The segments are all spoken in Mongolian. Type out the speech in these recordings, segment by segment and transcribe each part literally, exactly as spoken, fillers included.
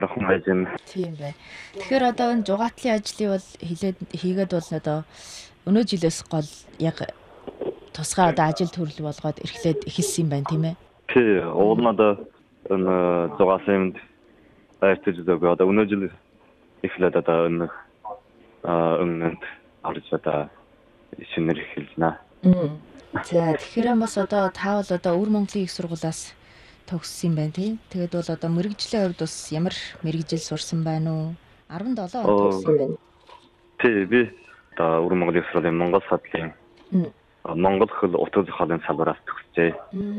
Рохон хайжин. Тийм бай. Тэгэхээр одоо энэ зугаатлын ажлыг бол хилээд хийгээд бол одоо өнөө жилээс гол яг тусгай одоо ажил төрөл болгоод эрхлээд эхэлсэн юм байна тийм ээ. Тий, уулнада энэ зугаасанд байртаж байгаа одоо өнөө жил эхлээд одоо энэ өмнөд орж одоо шинээр эхэлнэ. За тэгэхээр бас одоо та бол одоо Өвөр Монголын их сургуулиас төгссөн юм байна тийм. Тэгээд бол одоо мэрэгжлийн хувьд бас ямар мэрэгжил сурсан байна уу? арван долоо он төгссөн байна. Тий, би одоо Өвөр Монголын их сургуулийн Монгол судлалын Монгол хэл утга зохиолын салбараас төгсжээ.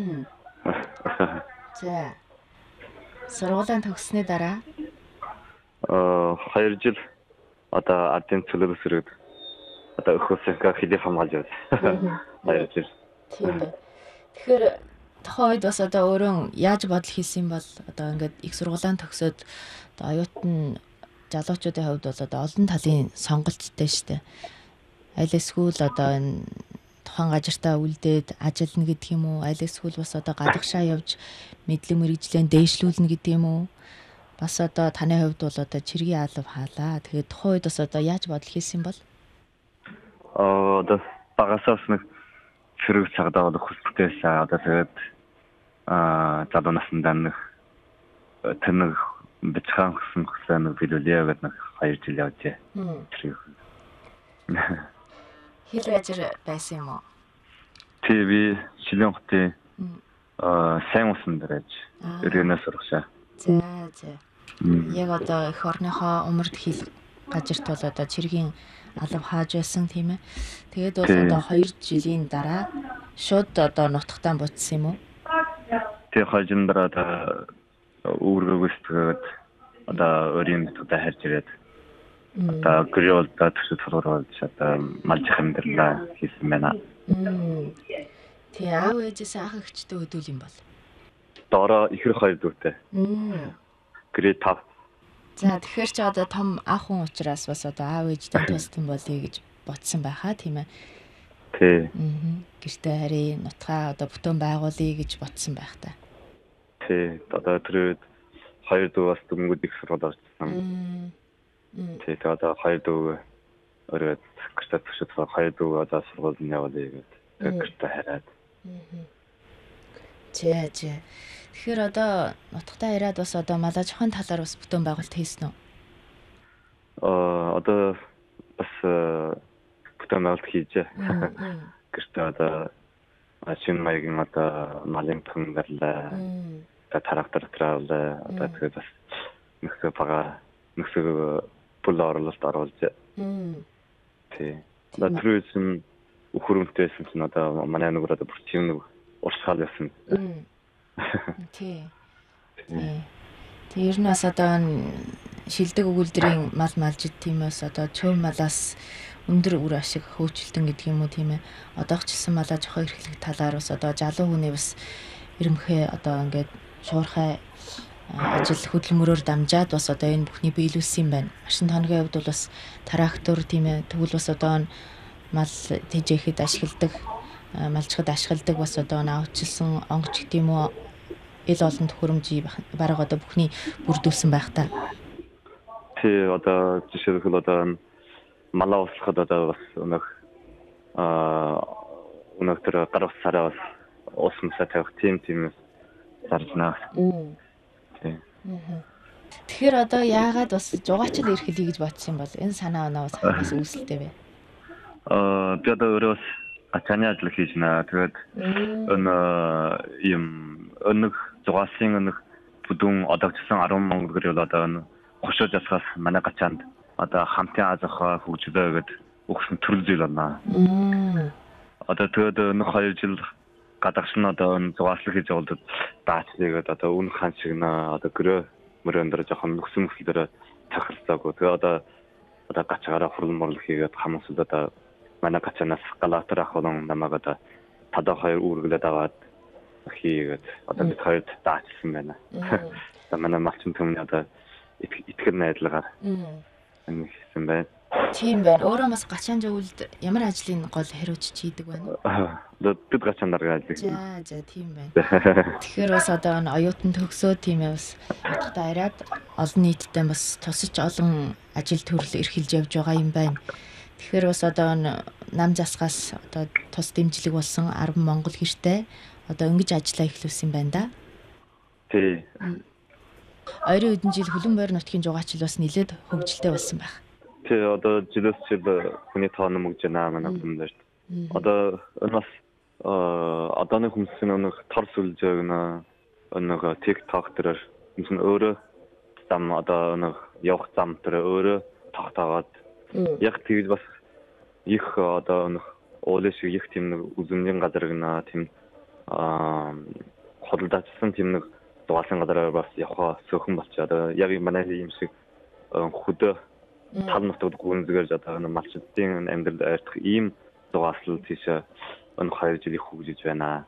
За. Сургуулийн төгссөний дараа э хоёр жил одоо ардын төлөв сэрэг одоо өхөөсөнхөө хэлийг хамгаалж байна. хоёр жил. Тийм бай. Тэгэхээр тухайн үед бас одоо өөрөө яаж бодол хийсэн бол одоо ингээд их сургуулийн төгсөөд одоо оюутан залуучуудын хувьд бол одоо олон талын сонголттой шүү дээ. Аль эсвэл одоо энэ тухайн газартаа үлдээд ажиллана гэдэг юм уу? Аль эсвэл бас одоо гадагшаа явж мэдлэг мэрэгжлээ дээшлүүлнэ гэдэг юм уу? Бас одоо таны хувьд бол одоо чиргийн алав хаалаа. Тэгээд тухайн үед бас одоо яаж бодол хийсэн бол? Аа одоо багасаас нэг зэрэг цагдаа болох хүсэлтэйсэн. Одоо тэгээд аа залуу насндаа нэг тэнэг бичхан хүсэн хүсэн билүүлээ гэдэг нэг хоёр жил явжээ. Хэл ажир байсан юм уу? Тий, би Шилэн хотын аа сайн усан дээрж өрөөнөөс сургашаа. За за. Яг одоо эх орныхоо умард хэл газарт бол одоо чиргийн алав хааж байсан тийм ээ. Тэгээд бол одоо хоёр жилийн дараа шууд одоо нутагтаа буцсан юм уу? Тэг хажин дараа өөргөөсгээд одоо өрийн нутагтаа харж ирээд одоо гөрөлдөө төсөв сургууль одоо малж хэмдэрлээ хийсэн байна. Тэг аав ээжээс ах эгчтэй хөдөл юм бол. Дороо ихэр хоёр дүүтэй. Грейд five. За тэгэхээр ч одоо том ах хүн учраас бас одоо аав ээжтэй тусдан болъё гэж бодсон байхаа тийм ээ. Тий. Гэртээ харин нутгаа одоо бүтэн байгуулъя гэж бодсон байх та. Тий. Одоо тэр хоёр дүү бас дөнгөд их сургууль орсон. Тий. Одоо хоёр дүү өрөөд гэртээ төсөв хоёр дүү одоо сургуульд явуулъя гэдэг. Гэртээ хараад. Зэ зэ. Тэгэхээр одоо нутагтаа ирээд бас одоо малажхан талаар бас бүтэн байгуулалт хийсэн үү? Аа одоо бас бүтэн байгуулалт хийжээ. Гэртээ одоо машин маягийн одоо малын төнгөрлөө. Одоо трактор траавлаа. Одоо тэгээд бас нөхцөл бага нөхцөл бүл орлолт оруулж. Тий. Одоо түрүүсэн өхөрөмтэйсэн чинь одоо манай нөгөө одоо бүрчийн нэг урсгал байсан. Тий. Тэг ер нь бас одоо шилдэг өгүүлдрийн мал малж тиймээс одоо чөв малаас өндөр үр ашиг хөөцөлтөн гэдэг юм уу тийм ээ. Одоогчсан малаа жохоо эрхлэх талаар бас одоо залуу хүний бас ирэмхээ одоо ингээд шуурхай ажил хөдөлмөрөөр дамжаад бас одоо энэ бүхний биелүүлсэн юм байна. Машин тооногийн хувьд бол бас трактор тийм ээ. Тэгвэл бас одоо мал тэжээхэд ашигладаг малчхад ашигладаг бас одоо наавчилсан онгоч гэдэг юм уу ил олон төхөөрөмжийг бараг одоо бүхний бүрдүүлсэн байх та. Тий одоо жишээлбэл одоо малаа услахад одоо бас өнөх аа өнөх тэр гар усараа бас усмсаа тавих тийм тийм заржнаа. Тий. Тэгэхээр одоо яагаад бас жугаачл эрхлэе гэж бодсон юм бол энэ санаа оноо бас хагас үүсэлтэй вэ? Аа би одоо өөрөөс ачааны ажил хийж байна. Тэгээд энэ юм өнөх зугаасын өнөх бүдүүн одоогчсан арван монгол гэрэл одоо хошоо засгаас манай гачаанд одоо хамтын азахаа хөгжлөө гэд өгсөн төрөл зүйл байна. Одоо тэгээд нэг хоёр жил гадагшин одоо зугааслаг хийж болдод даачлаагээд одоо үн хаан шиг нэ одоо гөрөө мөрөн дээр жоохон нөхсөн мөхл дээр тахалцаагүй. Тэгээд одоо одоо гачаараа хурлан морлол хийгээд хамсууд одоо манай гачаанаас галатар ахвалан намайг одоо тадаа хоёр үүргэлээд аваад хийгээд одоо бид хоёрт даачсан байна. Одоо манай малчин төмний одоо итгэр найдлагаар. нэг хийсэн байна. Тийм байна. Өөрөө бас гачаан зөвлөлд ямар ажлын гол хариуцч хийдэг байна уу? Дөд гачаан дарга ажил. За за тийм байна. Тэгэхээр бас одоо оюутан төгсөө тийм ээ бас хотод ирээд олон нийттэй бас тусаж олон ажил төрөл эрхэлж явж байгаа юм байна. Тэгэхээр бас одоо нам засгаас одоо тус дэмжлэг болсон арван Монгол гэртээ одоо ингэж ажиллаа эхлүүлсэн байна да. Тий. Ойрын хэдэн жил Хөлөн Бойр нутгийн жугаачл бас нэлээд хөгжилтэй болсон байх. Тий одоо жилээс жил хүний тоо нэмэгдэж байна манай хүмүүс. Одоо энэ бас одооны хүмүүсийн нэг тор сүлжээг нэг TikTok дээр энэ өөрөө зам одоо нэг явах зам дээр өөрөө тогтоогоод яг тэгж бас их одоо нэг уулын шиг их тийм нэг үзмжин газар гэнэ тийм аа хөдөлдөөцсөн тийм нэг дугаалсан газараар бас явхаа сөөхөн болчиход яг манай юм шиг хөдөө тал нутагт гүнзгэрж одоо малчдын амьдралд ойртох ийм дугаалал тийш энэ хоёр жил их хөгжиж байна.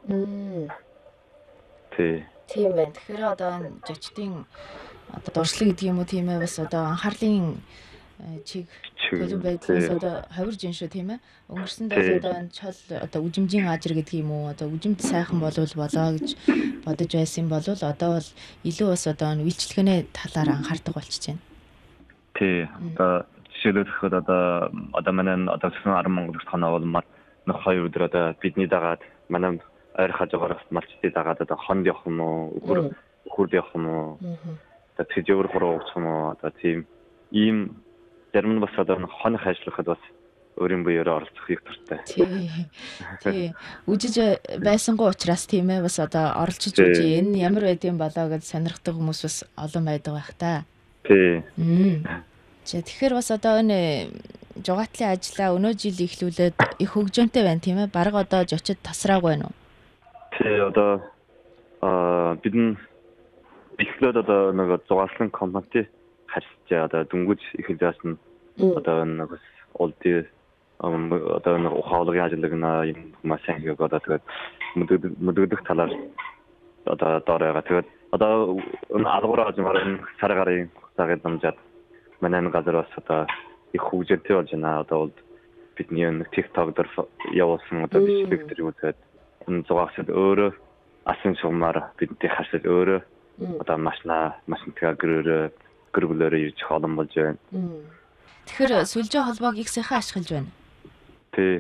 Тий. Тийм байна. Тэгэхээр одоо жочдын одоо дуршлаг гэдэг юм уу тийм ээ бас одоо анхаарлын чиг төлөв байдлаас одоо ховирж ин шүү тийм ээ. Өнгөрсөнд бол одоо чол одоо үжимжийн ажир гэдэг юм уу одоо үжимд сайхан болвол болоо гэж бодож байсан бол одоо бол илүү бас одоо үйлчлэгээний талаар анхаардаг болчихж байна. Тий. Одоо жишээлбэл одоо одоо манай одоо гэсэн арван Монгол тоноо бол мал нэг хоёр өдөр одоо бидний дагаад манай ойр хажуугаар малчдын дагаад одоо хонд явах юм уу өхөр өхөрд явах юм уу одоо тэжээр хуруу өгч юм уу одоо тийм ийм зарим нь бас одоо хонх ажиллахад бас өөрийн буюураа оролцох их туртай. Тий. Тий. Үжиж байсангүй учраас тийм ээ бас одоо оролцож үжи энэ ямар байдсан болоо гэж сонирхдаг хүмүүс бас олон байдаг байх та. Тий. За тэгэхээр бас одоо энэ жугаатлын ажлаа өнөө жил эхлүүлээд их хөгжөөнтэй байна тийм ээ. Бараг одоо жочид тасраагүй байна уу? Тий одоо аа бидэн эхлээд одоо нэг зугаалсан компани харьцаа одоо дөнгөж эхэлж байсан одоо нэг улдын одоо нэг ухаалгын ажиллаг юм машин хийгээд одоо тэгээд мөдөгдөх талаар одоо дооройгоо тэгээд одоо энэ алгуур ажмаар энэ сар гарын цагт дамжаад манай газар бас одоо их хөгжөлтэй болж байна. Одоо бидний нэг TikTok дээр явуулсан одоо бичлэг дээр үзээд энэ зугаагчид өөрөө асан шугамар бидэнтэй харьцаж өөрөө одоо машина машинтаа гэрээр гэрүүлээрээ ирж холон болж байна. Тэгэхээр сүлжээ холбоог их сайхан ашиглаж байна. Тий.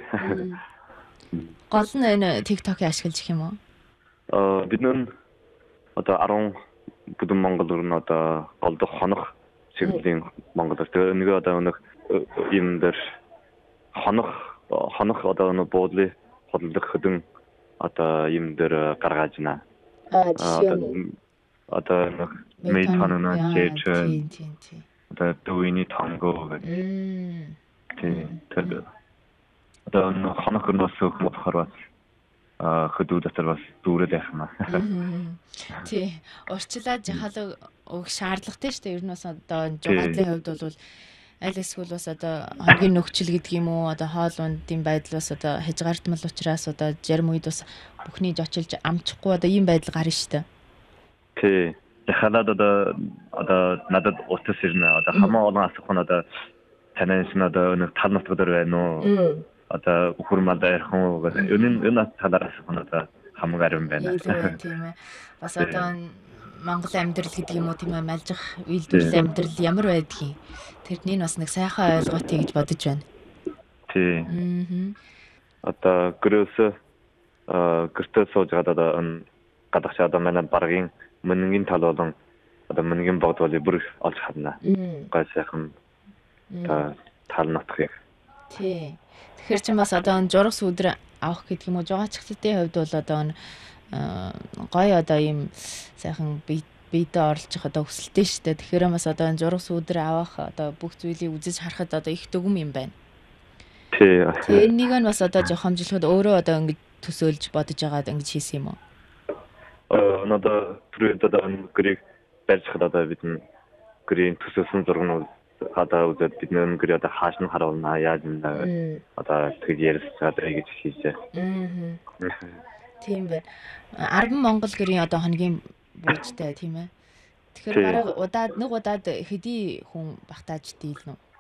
Гол нь энэ TikTok-ийг ашиглаж их юм уу? Аа бид нэр одоо арван бүдүүн Монгол өрн одоо голдох хонох чиглэлийн Монгол. Тэгээ нэг одоо нэг юм дээр хонох хонох одоо нэг буудлын хотлох хөдөн одоо юм дээр гаргаж байна. Аа жишээ одоо нэг мэд ханана чэчэн одоо төвний танго гэдэг. Тий. Тэр одоо хонох өрнөөс хөхөр бас а хөдөө дотор бас дүүрэл байх юм аа. Тий. Урчлаад жахал өг шаардлагатай шүү дээ. Ер нь бас одоо жугаатлын хувьд бол аль эсвэл бас одоо хамгийн нөхцөл гэдэг юм уу одоо хоол ундын байдал бас одоо хязгаардмал учраас одоо зарим үед бас бүхний жочилж амчихгүй одоо ийм байдал гарна шүү дээ. Тий. Яхалаад одоо одоо надад утас ирнэ одоо хамаа олон асуух нь одоо танаас нь одоо нэг тал нутгаар дээр байна уу? Одоо хурмал дайрхан уу гэдэг. Энэ энэ талаар асуух нь одоо хамгийн арвин байна. Тийм ээ. Бас одоо Монгол амьдрал гэдэг юм уу тийм ээ малжих үйлдвэрлэлийн амьдрал ямар байдгийг тэрнийг бас нэг сайхан ойлгоотыг гэж бодож байна. Тий. Аа. Одоо гэрөөсөө аа гэртээ сууж гадаад одоо гадагш одоо манай баргийн мөнгийн тал болон одоо мөнгийн богдвол бүр олж харна. Гай сайхан та тал нутгийг. Тий. Тэгэхээр чи бас одоо жургас өдөр авах гэдэг юм уу жугаачдын хувьд бол одоо гоё одоо ийм сайхан биедээ оролцох одоо хүсэлтэй шүү дээ. Тэгэхээр бас одоо жургас өдөр авах одоо бүх зүйлийг үзэж харахад одоо их дүгм юм байна. Тий. Тэгээ энийг нь бас одоо жохомжлоход өөрөө одоо ингэж төсөөлж бодож байгаад ингэж хийсэн юм уу? Аа надад түрүү одоо гэрийг барьж хад одоо бидний гэрийн төсөөсөн зургууд одоо үзээд бид нэр гэр одоо хааш нь харуулна яаж юм одоо тэг ярьцгаад гэж хийжээ. Аа. Тийм байна. арван Монгол гэрийн одоо хоногийн буужтай тийм ээ. Тэгэхээр бараг удаад нэг удаад хэдий хүн багтааж дийлнэ үү?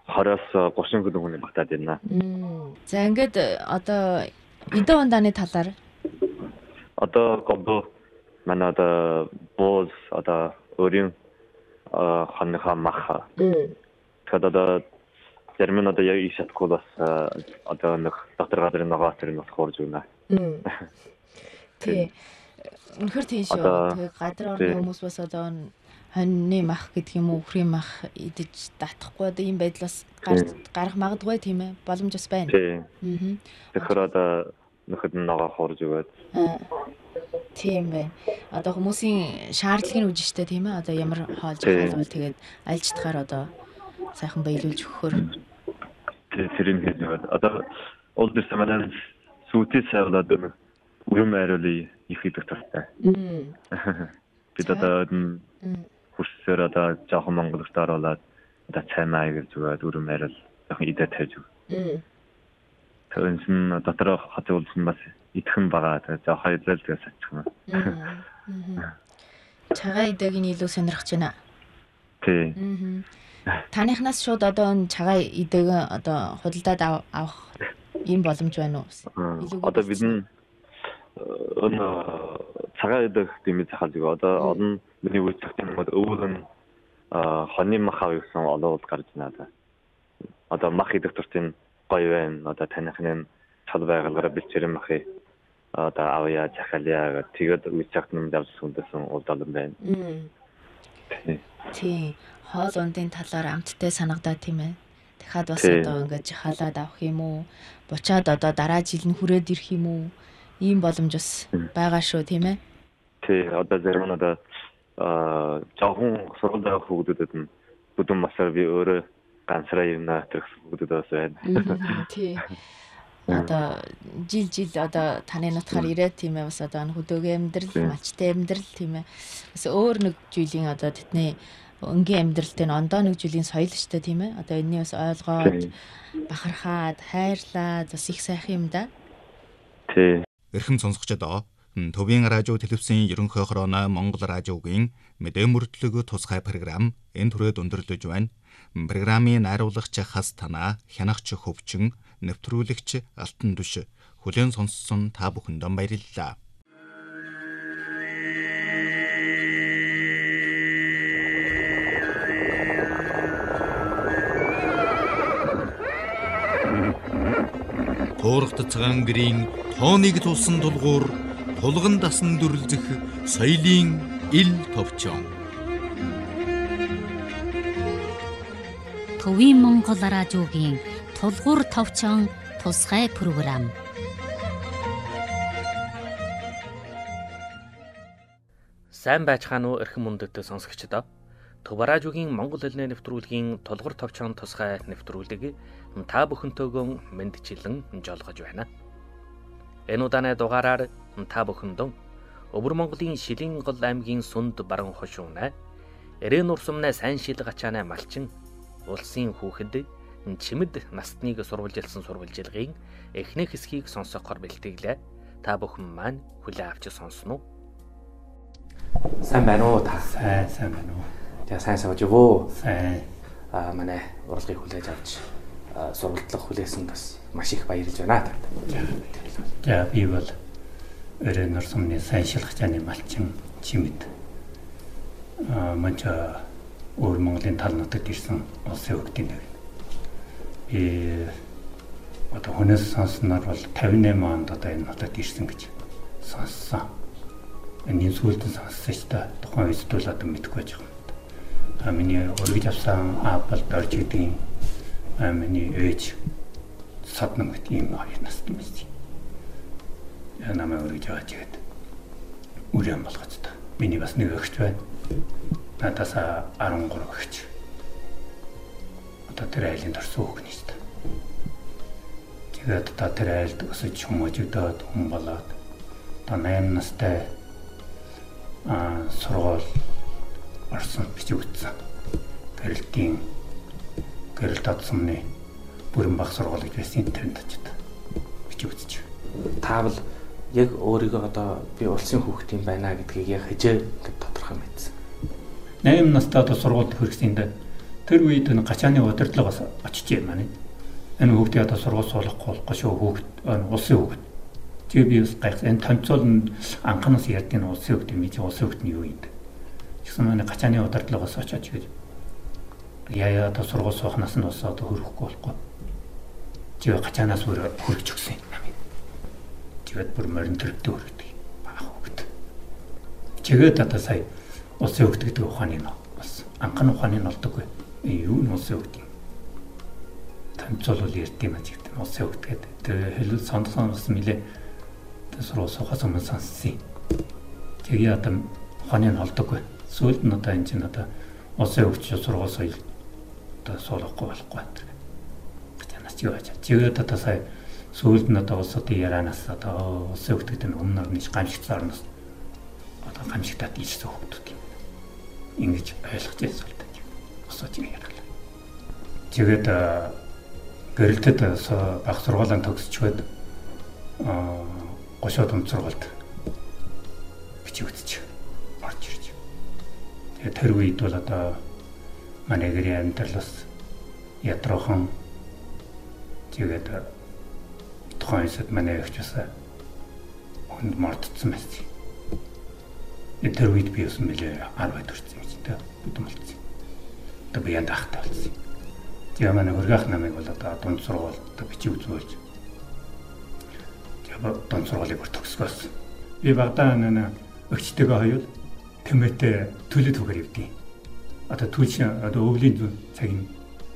하루에서 삼십 그 정도는 багтаад байна. За ингээд одоо эдэн ондааны талаар Одоо гол манай одоо боз одоо өрийн ханхаа мах. Тэгэхээр одоо зарим нь одоо яг их шатгүй бас одоо нэг доктор гадрын ногоос тэр нь бас хуурж байна. Тий. Үнэхээр тийм шүү. Тэгээ гадар орны хүмүүс бас одоо хоньны мах гэдэг юм уу, үхрийн мах идэж татахгүй одоо ийм байдлаас гарах магадгүй тийм ээ. Боломж бас байна. Тий. Тэгэхээр одоо нөхөд нь ногоо хуурж өгөөд. Тийм байна. Одоо хүмүүсийн шаардлагыг нь үжиж штэ тийм ээ. Одоо ямар хоолж хаалбал тэгээд альж тахаар одоо сайхан баялуулж өгөхөр. Тий, тэрийг хийж байгаа. Одоо олдос самадаа сүүтээ савлаад үрм айруулъя их идэх тастай. Бид одоо хүрсээр одоо жоохон монголоор оруулаад одоо цаймаа гэж зүгээр үрм айрал жоохон идэ тавьж өг. Тэрнээс нь дотор хацуулсан бас идэхэн байгаа. Тэгээ жоохон идэл тэгээ сачих юм. Цагаан идэгийг илүү сонирхож байна. Тий. Таныхнаас шууд одоо энэ цагаан идэг одоо худалдаад авах ийм боломж байна уу? Одоо бид нь өн цагаан идэг дэмий захалж байгаа. Одоо олон миний үйлчлэгчийн мод өвгөн хоны мах авах гэсэн олоод гарч байна. Одоо мах идэх төртийн гоё байна. Одоо таныхны цал байгaalгаараа бэлчээр махыг одоо авъя захалъя гэдэг тэгээд үйлчлэгчийн давс хүндэсэн улдаалan байна. Тий. Хоол ундын талаар амттай санагдаа тийм ээ. Дахиад бас одоо ингэж халаад авах юм уу? Бучаад одоо дараа жил нь хүрээд ирэх юм уу? Ийм боломж бас байгаа шүү тийм ээ. Тий, одоо зарим нь одоо аа жоохон сургуульд авах хүүхдүүдэд нь бүдүүн масаар би өөрөө ганцраа юмнаа тэрх хүүхдүүд бас байна. Тий. Одоо жил жил одоо таны нутгаар ирээд тийм ээ бас одоо хөдөөгийн амьдрал, малчтай амьдрал тийм ээ. Бас өөр нэг жилийн одоо тэдний өнгийн амьдралтай ондоо нэг жилийн соёл штэ тийм ээ. Одоо энэний бас ойлгоод бахархаад хайрлаад бас их сайхан юм да. Тий. Эрхэм сонсогчдоо Төвийн радио телевизийн ерөнхий хорооно Монгол радиогийн мэдээ мөрдлөг тусгай програм энэ түрээд өндөрлөж байна. Программын найруулагч Хас Танаа, хянагч Хөвчин, нэвтрүүлэгч Алтан Түш хүлээн сонссон та бүхэндээ баярлалаа. Туурхт цагаан гэрийн тооныг тулсан тулгуур тулган дасан дүрлзэх соёлын ил товчон. Төвийн Монгол радиогийн тулгуур товчон тусгай програм. Сайн байцгаана уу эрхэм мөндөд сонсогчдоо. Төв радиогийн Монгол хэлний нэвтрүүлгийн тулгуур товчон тусгай нэвтрүүлгийг та бүхэнтэйгөө мэндчилэн жолгож байна. Энэ удааны дугаараар та бүхэндээ Өвөр Монголын Шилэн гол аймгийн Сүнд баран хошуунай Эрен урсамнай сайн шил гачаанай малчин улсын хүүхэд чимэд настныг сурвалжилсан сурвалжилгын эхнэх хэсгийг сонсохоор бэлтгэлээ. Та бүхэн маань хүлээн авч сонсно уу? Сайн байна уу та? Сайн сайн байна уу? За сайн сууж өгөө. Сайн. Аа манай уралгыг хүлээж авч сурвалжлах хүлээсэн бас маш их баярлж байна та. За би бол Эрен урсамны сайн шил гачааны малчин чимэд аа манча Өвөр Монголын тал нутагт ирсэн улсын хүүхдийн нэг. Би одоо хүнээс сонсноор бол тавин найман онд одоо энэ нутагт ирсэн гэж сонссон. Энэ сүүлд сонссон ч та тухайн үед бол одоо мэдэхгүй байж байгаа юм. А миний өргөж авсан аапл дорж гэдэг а миний ээж саднам гэдэг юм хоёр настай мэт. Я намайг өргөж аваад игээд үрэн болгож та. Миний бас нэг эгч байна. Надаас арван гурав эгч. Одоо тэр айлын дорсон хүүхэн шүү дээ. Тэгээд одоо тэр айлд өсөж хүмүүжүүдээд хүн болоод одоо найман настай аа сургууль орсон бичиг үтсэн. Гэрэлтийн гэрэлт татсамны бүрэн баг сургууль гэж байсан тэнд очиж бичиг үтсэж. Таавал яг өөрийгөө одоо би улсын хүүхэд юм байна гэдгийг яг хижээ гэж тодорхой мэдсэн. найман настай одоо сургуульд хүрсэн дээ. Тэр үед энэ гачааны удирдлагаас очиж юм байна. Энэ хүүхдээ одоо сургууль суулгахгүй болохгүй шүү хүүхд улсын хүүхд. Тэгээ би бас гайхсан. Энэ томцол нь анханаас ярьдгийн улсын хүүхд юм чи улсын хүүхд нь юу юм бэ? Тэгсэн манай гачааны удирдлагаас очиж гэж. Яа яа одоо сургууль суухнаас нь бас одоо хөрөхгүй болохгүй. Тэгээ гачаанаас бүр хөрөж өгсөн юм. Тэгээд бүр морин төрөлтөө хөрөгдөг. Баах хүүхд. Тэгээд одоо сая улсын хүүхд гэдэг ухааны нь болсон. Анхан ухааны нь олдоггүй. Юу нь улсын хүүхд юм. Томцол бол ярьдсан юм шиг улсын хүүхд гэдэг. Тэгээ хэлэл сондсон мэлээ сургууль суухаас өмнө сонссон. Тэгээ одоо ухааны нь олдоггүй. Сүүлд нь одоо энэ чинь одоо улсын хүүхд сургууль соёл одоо суулгахгүй болохгүй гэдэг. Гачаанаас юу яаж. Тэгээд одоо сая сүүлд нь одоо улсуудын ярианаас одоо улсын хүүхд гэдэг нь өмнө орны гамшигт орноос одоо гамшигтад ирсэн хүүхдүүд юм. Ингэж ойлгож байсан л дээ. Босооч юм яриалаа. Тэгээд гэрэлтэд баг сургуулийн төгсчөөд аа гошоо том сургуульд бичиг үзчих орж ирж. Тэгээд тэр үед бол одоо манай гэрийн амьдралаас ятрохон тэгээд тухайн хэсэг манай ягчсаа хүнд мордсон байсан. Тэр үед би бас нэлээ арваад төрсэн юм чи тэ бүдэн болцсон. Одоо би янд ахтай болсон. Тэгээ манай хөргөх намайг бол одоо дунд сургууль одоо бичиг үзүүлж. Тэгээ дунд сургуулийг бүр төгсгөөс. Би багтаа нэ өгчтэйгээ хоёул тэмээтэй төлөд хөөр явдیں۔ Одоо түлш одоо өвлийн зүн цагийн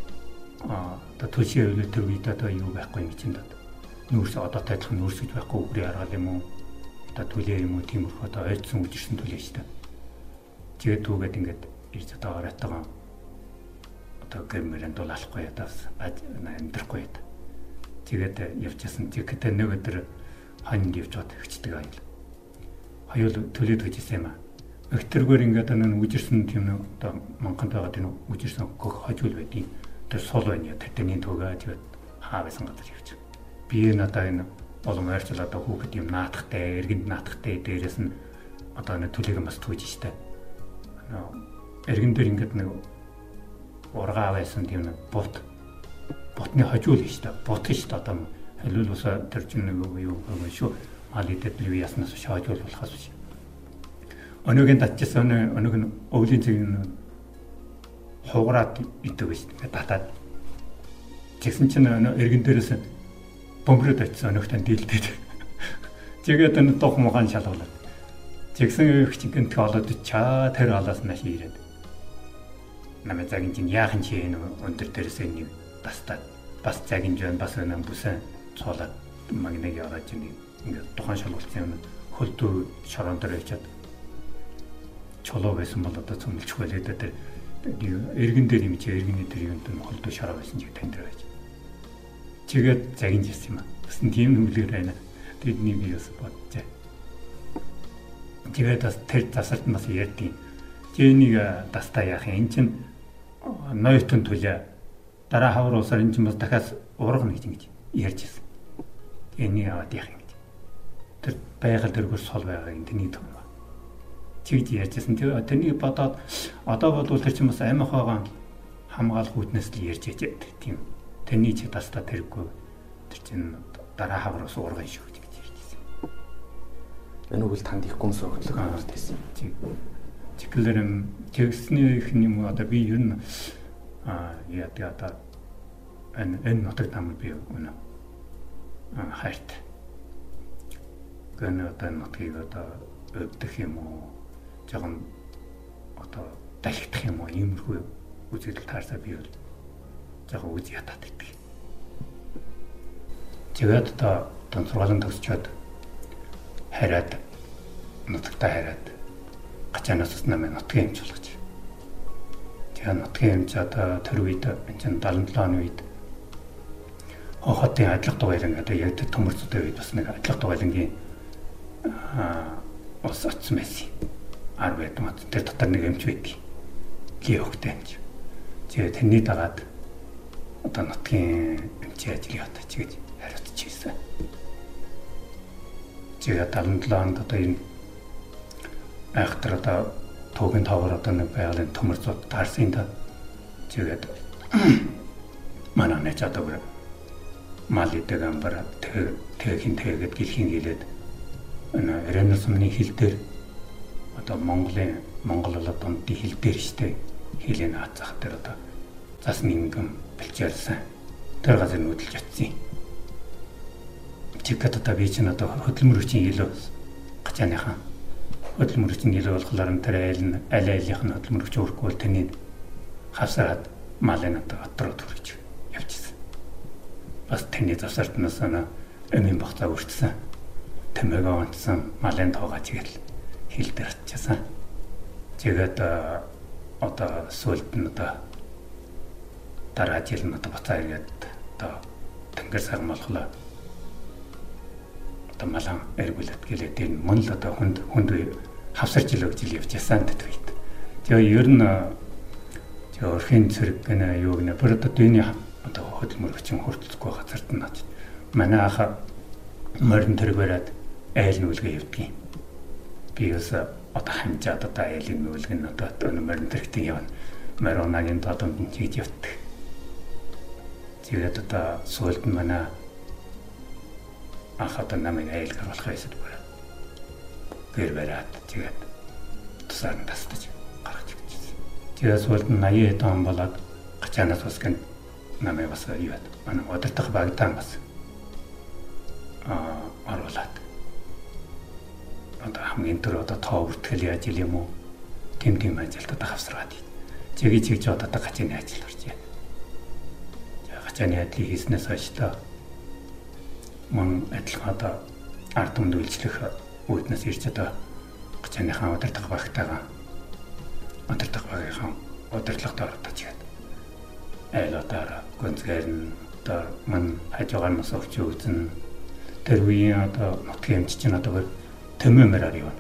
аа одоо түлшээ өвлөө тэр үед одоо юу байхгүй юм чинь даа. Нүүрс одоо тайлах нүүрс гэж байхгүй үгүй хараад юм уу? Одоо түлээ юм уу тиймэрхүү одоо ойдсон үжирсэн түлээ шүү дээ. Тэгээд түүгээд ингээд ирж одоо оройтойгоо одоо гэмэрэн дулаалахгүй ядаас амьдрахгүй яд. Тэгээд явчихсан. Тэгээд нэг өдөр хань явж бод өгчдөг аял. Хоёул төлөөд хөжсөн юм аа. Өктөргөр ингээд энэ үжирсэн тийм нэг одоо Монголд байгаа тийм үжирсэн гөх хожуул байдیں۔ Тэр сул байна. Тэдний төгөө тэгээд хаа байсан гадар явж. Би энэ одоо энэ болон ойрцол одоо хүүхэд юм наадахтай, эргэнд наадахтай дээрээс нь одоо энэ төлөгийг бас түүж штэ. Эргэн дээр ингээд нэг ургаа байсан тийм нэг бут бутны хожуул штэ. Бут штэ одоо хэлвэл ус тэр чинь нэг юу юм шүү. Мал идэт би яснаас шаажуул болохоос биш. Өнөөгийн татчихсан өнөг нь өвлийн цэг нь хугараад идэв штэ. Татаад тэгсэн чинь эргэн дээрээс бомброд очсон өнөختөн дийлдээд. Тэгээд энэ дох мугаан шалгалаад. Тэгсэн их чинь тгоолоод чаа тэр халаас маш ирээд. Намайг загин чинь яахан чи энэ өндөр дээрээс нэг тастаад бас загин жон бас энэ бүсэн цуулаад магныг яваад чинь ингээд тухайн шалгуулсан юм хөлдөө шорон дээр ячаад чулуу байсан бол одоо цөмөлч хөлөөд тэр эргэн дээр юм чи эргэний дээр юм тэр хөлдөө шороо байсан чиг тань дээр байж. Тэгээд загин жисэн юм аа. Тэсэн тийм нүглэр байна. Тэдний би бас бодчих. Тэгээд бас тэр засалт нас ярьдیں۔ Тэнийг дастаа яах юм чин нойтон түлээ. Дараа хавар усаар энэ чинь бас дахиад ургана гэж ингэж ярьж ирсэн. Энийг аваад яах юм гэж. Тэр байгаль дэргүүр сул байгаа юм тэний төв. Чигж ярьжсэн. Тэр тэрнийг бодоод одоо бол тэр чинь бас амих байгаа хамгаалах үүднээс л ярьж яж тийм. Тэрний ч дастаа тэргүй. Тэр чинь дараа хавар ус ургана шүү гэж ярьжсэн. Энэ үйл танд их гомс өгдлөг хамаард байсан. Чиглэр тэгсний их юм одоо би ер нь а яа одоо энэ энэ нутаг нам би өнө хайрт. Гэнэ одоо нутгийг одоо өвдөх юм уу? Жогон одоо далхих юм уу? Иймэрхүү үзэл таарсаа би бол жогон үз ятаад байдаг. Тэгээд одоо тонцролон төгсчөөд хараад нутагтаа хараад гачаанаас намайг нутгийн юмч болгож. Тэгээ нутгийн юмч одоо тэр үед энэ чинь дагалдсан оны үед хотын адлах дугайлан одоо яг төмөрцөд үед бас нэг адлах дугайлангийн аа ус атсан байсан. Ар байтмат тэр дотор нэг юмч байдаг. Геогтэй юмч. Тэгээ тэрний дагаад одоо нутгийн юмч ажил ятаач гэж хариуцж ирсэн. Тэгээ дагалдсан онд одоо энэ айхтар одоо туугийн тавар одоо нэг байгалийн төмөрцөд таарсан да. тэгээд манай нэг одоо бүр мал идэг амбар тэг тэгин тэгээд гэлхийн гэлээд энэ эренэр сумны хил дээр одоо Монголын Монгол болоод дундын хил дээр штэ хилийн хацах дээр одоо зас нэгэн бэлчээрсэн тэр газар нүүдэлж очив. Чигт одоо би чинь одоо хөдөлмөрчийн илүү гачааныхан хөдөлмөрчийн илүү болохоор энэ тэр айл нь аль айлынх нь хөдөлмөрч өөрөхгүй бол таны хавсаад малын одоо отроо төрж явчихсан. Бас таны завсартнаас ана эмийн багтаа өртсөн. Тэмэгээ онцсон малын тоогоо чигээл хил дээр очижсан. Тэгээд одоо сүлд нь одоо дараа жил нь одоо буцаа ирээд одоо тэнгэр сарм болохлоо. Одоо малан эргүүлээд гэлээд энэ мөн л одоо хүнд хүнд хавсарч ил өгж явж ясан гэдэгт. Тэгээ ер нь тэгээ өрхийн цэрэг гэнэ юу гэнэ бүр одоо дүйний одоо хөдөлмөрчин хүртэлцгүй газарт нь очив. Манай ах морин тэрэг бариад айл нүлгээ явдгийн. Би бас одоо хамжаад одоо айлын нүлэг нь одоо энэ морин тэрэгтээ явна. Маронагийн дотоод нь чийж явдаг. Тэгээд одоо сүлд нь манай ах одоо намайг айл гаргах байсан бүр. Гэр бариад тэгээд тусаар нь тастаж гаргаж өгчихсэн. Тэгээд сүлд нь наяа том болоод гачаанаас бас гэн намайг бас юу яд. Манай удирдах багтаан бас аа оруулаад. Одоо хамгийн түрүү одоо тоо бүртгэл яаж ил юм уу? Тим тим ажилд одоо хавсраад. Чиги чигж одоо гачааны ажил орж байна. Гачааны ажил хийснээс хойш та мөн адилхан одоо ард түмэнд үйлчлэх үүднээс ирж одоо гачааныхаа удирдах багтаагаа удирдах багийнхаа удирдлагад ордож яад. Айлотаар гонцгэр нь одоо мань хажуугаар өвч үзэн тэр үеийн одоо нутгийн эмч чинь одоо төмөмөрөр юу.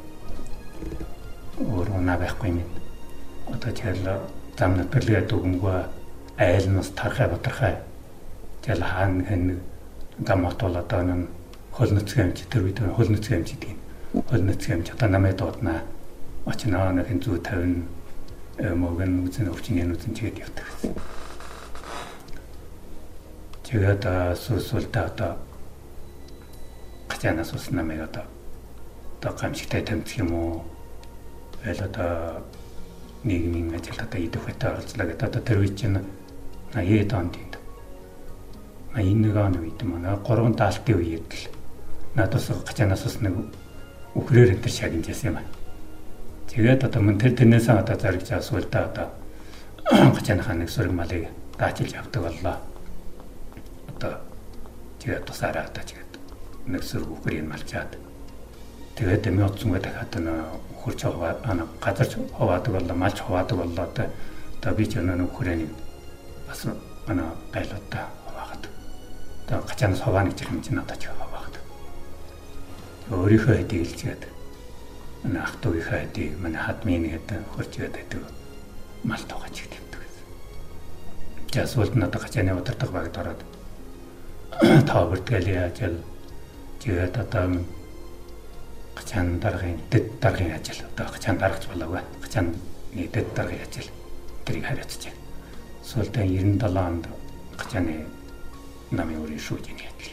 Өөр унаа байхгүй юм. Одоо тэгэл зам нэрлэгээ дүгмгүй айлнаас тархай батархай тэгэл хаан хэн гамот бол одоо нэг хөл нүцгэн эмч тэр үед хөл нүцгэн эмч гэдэг. Хөл нүцгэн эмч одоо намайг дуудана. Очноо нэг зүү тавина мөгөн үзэн өвчнээ үзэн тэгээд явдаг. Тэгээд сүсүүлдэ одоо гачаанаас ус намайг одоо одоо гамшигтай тэмцэх юм уу?Эл одоо нийгмийн ажилд одоо идэх хөтө оролцлоо гэдэг одоо тэр үе чинь наяад онд юм. А энэ нэг он үед манай гурван даалтын үед л надаас гачаанаас ус нэг өхрээр энэ шагнажсэн юм аа. Тэгээд одоо мөн тэр тэрнээс одоо зарагч асуултаа одоо гачааныхаа нэг сүрэг малыг даачилж авдаг боллоо. Одоо тэгээд тусаараа одоо тэгээд нэг сүрэг өхрийг малчаад тэгээд эмээ утсангаа дахиад нэг хурц хаваа ана газарч хаваадаг боллоо, малч хаваадаг боллоо одоо би ч нэг өхрийг бас ана гайлуудаа хаваагаад одоо гачаанаас хавааны жирэмж нь одоо ч хаваагаад өөрийнхөө хэдийг илжгээд манай ах дүүгийнхээ хэдийг манай хадмын гэдэг хурцгээд байдаг мал тоогож игдэвдэг гэсэн. Жас бол надад гачааны удирдах багт ороод таавартгэл яажал тэгээд одоо гачаан даргын дэд даргын ажил одоо гачаан даргач болоогүй гачааны дэд даргын ажил тэрийг хариуцж байна. Сүүлдээ девяносто семь онд гачааны намын өөрийн шүүжиний ажил.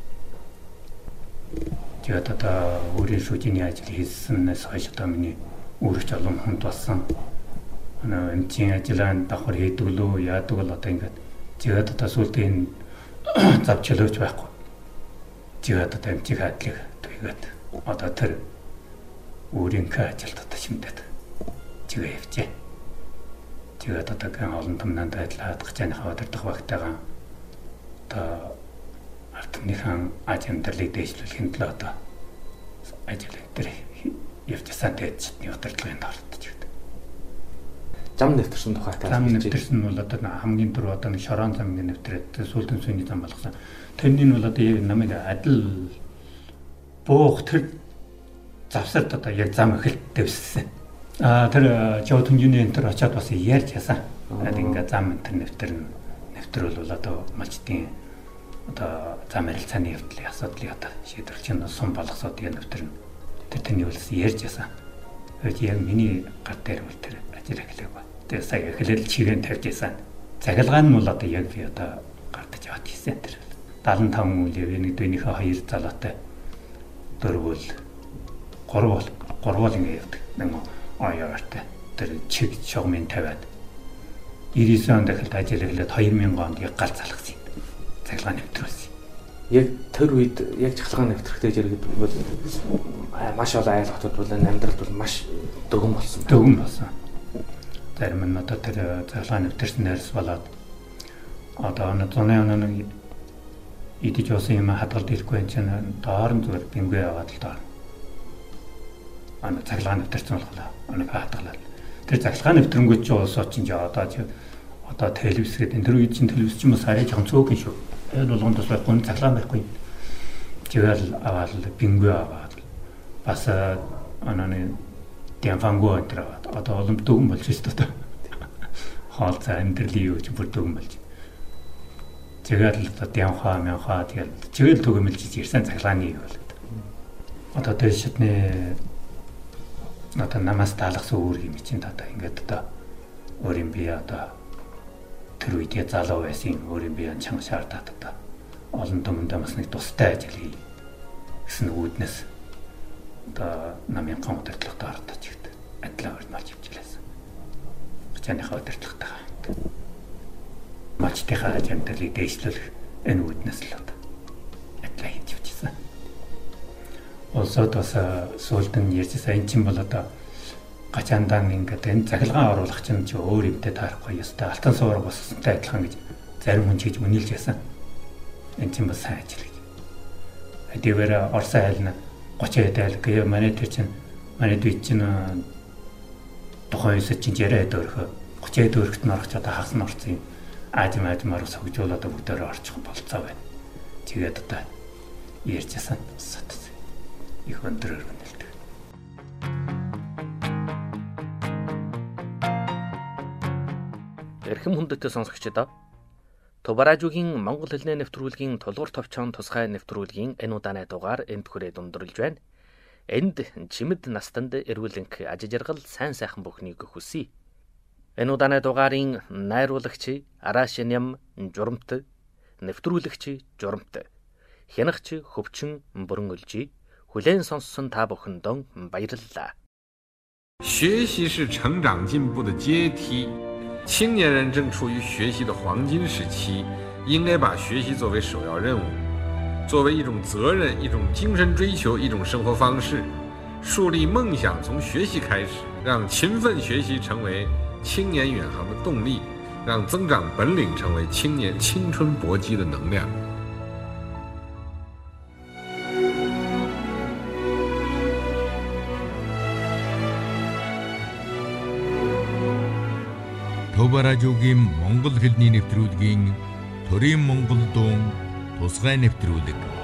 Тэгээд одоо өөрийн шүүжиний ажил хийснээс хойш одоо миний өөрөч олон хүнд болсон. Манай эмчийн ажиллагаанд давхар хийдэг лөө яадаг бол одоо ингээд тэгээд одоо сүүлдээ энэ зав чөлөөж байхгүй. Тэгээд одоо эмчийн хадлыг тэгээд одоо тэр өөрийнхөө ажилд одоо шимдэд чигээ явжээ. Тэгээд одоо гэн олон томнанд ажиллаад гачааныхаа удирдах багтайгаа одоо ард түмнийхэн аж амьдралыг дэвшлүүлэхэд л одоо ажил дээр явжсан дээд чидний удирдлагын оролдож байдаг. Зам нэвтэрсэн тухайтай. Зам нэвтэрсэн нь бол одоо хамгийн түрүү одоо нэг шорон замгийн нэвтрээд сүүлдэн сүйний зам болгосон. Тэрний нь бол одоо намайг адил буух тэр завсарт одоо яг зам эхэлт дэвссэн. Аа тэр жоо түнжиний энэ төр очиад бас ярьж ясан. Ингээ зам энэ нэвтэр нэвтрүүл бол одоо малчдын одоо зам арилцааны явдлын асуудлыг одоо шийдвэрлэж чинь сум болгосоод яг нэвтэр тэр тэний үлс ярьж ясан. Тэгээд яг миний гар дээр үл тэр ажил эхлэв. Тэгээд сая эхлээл чирээн тавьж ясан. Цахилгаан нь бол одоо яг би одоо гардаж яваад хийсэн тэр. даалан таван үеийн нэг дэнийхээ хоёр залуутай дөрвөл гурвал гурвал ингэ явдаг. Нэг аяартай. Тэр чиг шогмын тавиад девятнадцать онд дахиад ажил эхлээд две тысячи онд яг гал залгасан юм. Цахилгаан нэвтрүүлсэн. Яг тэр үед яг цахилгаан нэвтрэлтэй зэрэг бол маш олон айл хотод бол амьдралд бол маш дөгөн болсон байна. Дөгөн болсон. Зарим нь одоо тэр цахилгаан нэвтрсэн дээрс болоод одоо нэг зуны оноо идэж уусан юм хадгалж ирэхгүй юм чинь доор нь зүгээр бимгээ яваад л доор. Ана цахилгаан нэвтрсэн болохоо оног хадгалаад. Тэр цахилгаан нэвтрэнгүүт ч уусаа чинь одоо одоо телевиз гэдэг тэр үед чинь телевиз чинь бас арай жоохон цөөхөн шүү. Энэ болгонд бас байхгүй цахилгаан байхгүй. Тэгэл аваад бимгээ аваад бас ананы дэмфангоо энэ одоо олон дөгөн болж шүү дээ. Хаал за амьдралын юу ч бүр дөгөн болж. Тэгэл одоо дэмхаа мянхаа тэгэл чигээр төгөмөлж ирсэн цахилгааны юу болоод. Одоо тэр шатны одоо намаас таалгасан үүрэг юм чинь одоо ингээд одоо өөрийн бие одоо тэр үедээ залуу байсан өөрийн бие чанга шаардаад одоо олон түмэндээ бас нэг тустай ажил хий гэсэн үүднээс одоо намын ган удирдлагад ордож ирдэг. Адилхан урьдмалж явчихлаа. Бачааныхаа удирдлагатайгаа мачтайхаа ажимдалыг дэвшлүүлэх энэ үүднээс л одоо адилхан хийж явчихсан. Олсод бас сүүлдэн ярьжсэн энэ чинь бол одоо гачаандаа ингээд энэ цахилгаан оруулах чинь ч өөр юмтай таарахгүй ёстой. Алтан суураг боссонтой адилхан гэж зарим хүн чийж үнэлж яасан. Энэ чинь бас сайн ажил гэж. Хэдийгээр Орсын хайлна тридцать дайл гээ манай тэр чинь манай дүйд чинь тухайн үсэд чинь яриад өрхөө тридцать өрхөт нь орох ч одоо хагас нь орсон юм. Аажим аажмаар согжуулаад бүгдээрээ орчих болцоо байна. Тэгээд одоо ярьжсэн сат их өндрөр үнэлдэг. Эрхэм хүндэтгэл сонсогчдоо Тубаражуугийн Монгол хэлний нэвтрүүлгийн тулгуур товчон тусгай нэвтрүүлгийн энэ удааны дугаар энд хүрээд өндөрлж байна. Энд чимэд настанд эрүүлэнх аж жаргал сайн сайхан бүхнийг хүсье. Энэ удааны дугаарын найруулагч Арашиням журамт, нэвтрүүлэгч журамт, хянагч хөвчин бүрэн өлжи, хүлээн сонссон та бүхэндээ баярлалаа. 学习是成长进步的阶梯，青年人正处于学习的黄金时期，应该把学习作为首要任务，作为一种责任、一种精神追求、一种生活方式，树立梦想从学习开始，让勤奋学习成为青年远航的动力，让增长本领成为青年青春搏击的能量。 Тубаражуугийн Монгол хэлний нэвтрүүлгийн төрийн монгол дуун тусгай нэвтрүүлэг